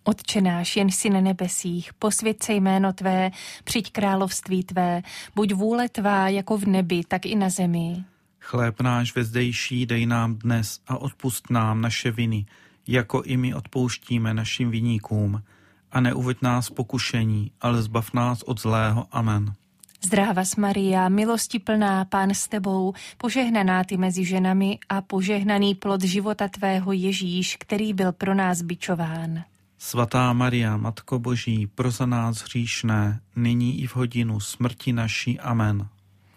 Otče náš, jen jsi na nebesích, posvěť se jméno tvé, přijď království tvé, buď vůle tvá jako v nebi, tak i na zemi. Chléb náš vezdejší dej nám dnes a odpusť nám naše viny, jako i my odpouštíme našim viníkům. A neuveď nás v pokušení, ale zbav nás od zlého. Amen. Zdrávas Maria, milosti plná, Pán s tebou, požehnaná ty mezi ženami a požehnaný plod života tvého Ježíš, který byl pro nás bičován. Svatá Maria, Matko Boží, pro za nás hříšné, nyní i v hodinu smrti naší. Amen.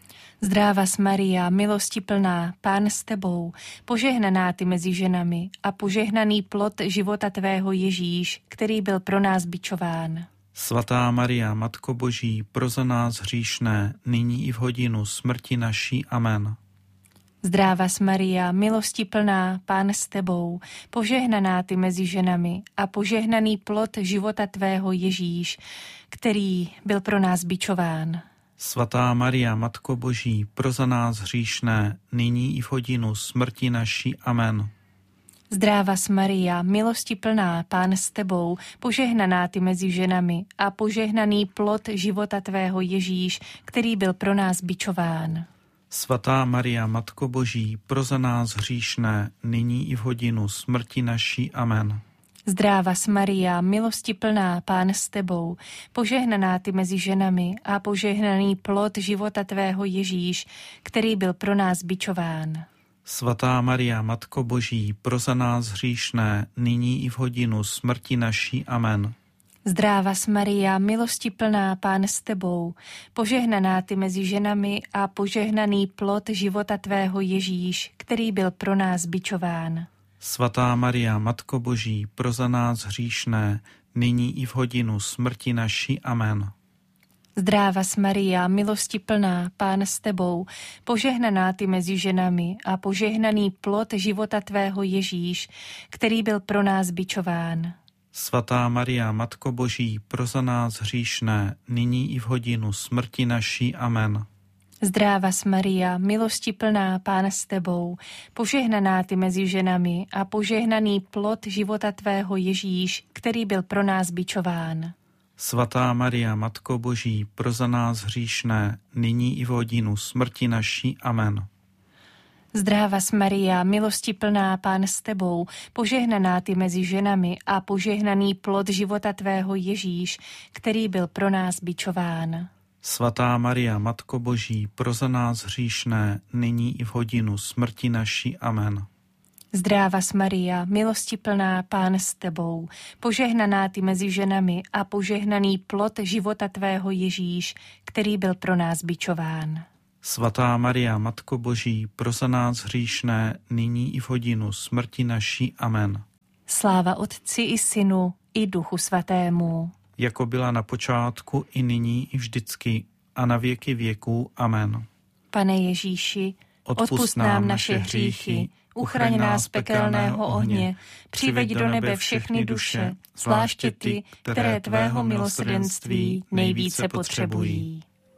Zdrávas Maria, milosti plná, Pán s tebou, požehnaná ty mezi ženami a požehnaný plod života tvého Ježíš, který byl pro nás bičován. Svatá Maria, Matko Boží, pro za nás hříšné, nyní i v hodinu smrti naší. Amen. Zdrávas Maria, milosti plná, Pán s tebou, požehnaná ty mezi ženami a požehnaný plod života tvého Ježíš, který byl pro nás bičován. Svatá Maria, Matko Boží, pro za nás hříšné, nyní i v hodinu smrti naší. Amen. Zdrávas Maria, milosti plná, Pán s tebou, požehnaná ty mezi ženami a požehnaný plod života tvého Ježíš, který byl pro nás bičován. Svatá Maria, Matko Boží, pro za nás hříšné, nyní i v hodinu smrti naší. Amen. Zdrávas Maria, milosti plná, Pán s tebou, požehnaná ty mezi ženami a požehnaný plod života tvého Ježíš, který byl pro nás bičován. Svatá Maria, Matko Boží, pro za nás hříšné, nyní i v hodinu smrti naší. Amen. Zdrávas Maria, milosti plná, Pán s tebou, požehnaná ty mezi ženami a požehnaný plod života tvého Ježíš, který byl pro nás bičován. Svatá Maria, Matko Boží, pro za nás hříšné, nyní i v hodinu smrti naší. Amen. Zdrávas Maria, milosti plná, Pán s tebou, požehnaná ty mezi ženami a požehnaný plod života tvého Ježíš, který byl pro nás bičován. Svatá Maria, Matko Boží, pro za nás hříšné, nyní i v hodinu smrti naší. Amen. Zdrávas Maria, milosti plná, Pán s tebou, požehnaná ty mezi ženami a požehnaný plod života tvého Ježíš, který byl pro nás bičován. Svatá Maria, Matko Boží, pro za nás hříšné, nyní i v hodinu smrti naší. Amen. Zdrávas Maria, milosti plná, Pán s tebou, požehnaná ty mezi ženami a požehnaný plod života tvého Ježíš, který byl pro nás bičován. Svatá Maria, Matko Boží, pro za nás hříšné, nyní i v hodinu smrti naší. Amen. Zdrávas Maria, milosti plná, Pán s tebou, požehnaná ty mezi ženami a požehnaný plod života tvého Ježíš, který byl pro nás bičován. Svatá Maria, Matko Boží, pro za nás hříšné, nyní i v hodinu smrti naší. Amen. Sláva Otci i Synu i Duchu Svatému. Jako byla na počátku, i nyní, i vždycky, a na věky věků. Amen. Pane Ježíši, odpusť nám naše hříchy, uchraň nás z pekelného ohně, přiveď do nebe všechny duše, zvláště ty, které tvého milosrdenství nejvíce potřebují.